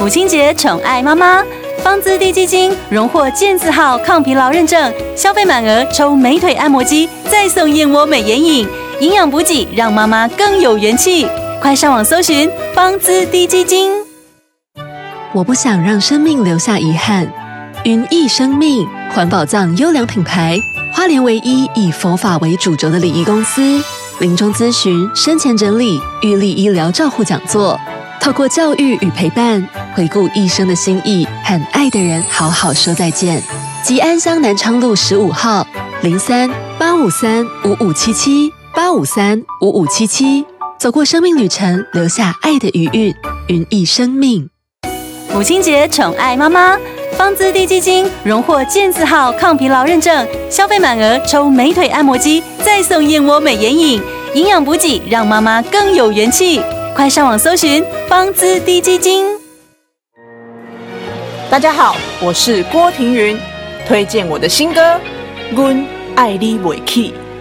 母亲节宠爱妈妈，方姿滴基金荣获健字号抗疲劳认证，消费满额抽美腿按摩机，再送燕窝美颜饮，营养补给让妈妈更有元气。快上网搜寻方姿滴基金。 我不想让生命留下遗憾。云逸生命环保葬优良品牌，花莲唯一以佛法为主轴的礼仪公司，临终咨询、生前整理、预立医疗照护讲座，透过教育与陪伴，回顾一生的心意，和爱的人好好说再见。吉安乡南昌路15号03-853-5577，853-5577，走过生命旅程，留下爱的余韵。云逸生命。 母亲节宠爱妈妈，方姿滴基金荣获健字号抗疲劳认证，消费满额抽美腿按摩机，再送燕窝美颜饮，营养补给让妈妈更有元气。快上网搜寻方姿滴基金。 大家好，我是郭庭云，推荐我的新歌《阮爱你袂起》。